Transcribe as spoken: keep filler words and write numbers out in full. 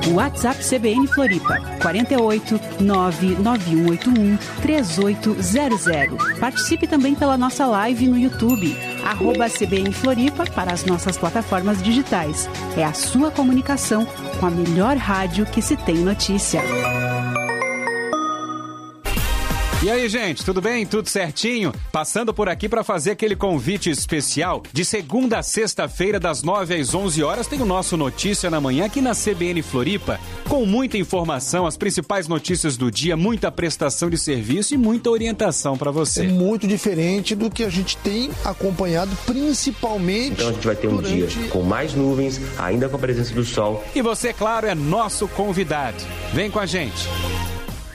O WhatsApp C B N Floripa, quatro oito nove nove um oito um três oito zero zero. Participe também pela nossa live no YouTube, arroba C B N Floripa, para as nossas plataformas digitais. É a sua comunicação com a melhor rádio que se tem notícia. E aí, gente, tudo bem? Tudo certinho? Passando por aqui para fazer aquele convite especial. De segunda a sexta-feira, das nove às onze horas, tem o nosso Notícia na Manhã aqui na C B N Floripa, com muita informação, as principais notícias do dia, muita prestação de serviço e muita orientação para você. É muito diferente do que a gente tem acompanhado, principalmente... Então a gente vai ter um durante... dia com mais nuvens, ainda com a presença do sol. E você, claro, é nosso convidado. Vem com a gente.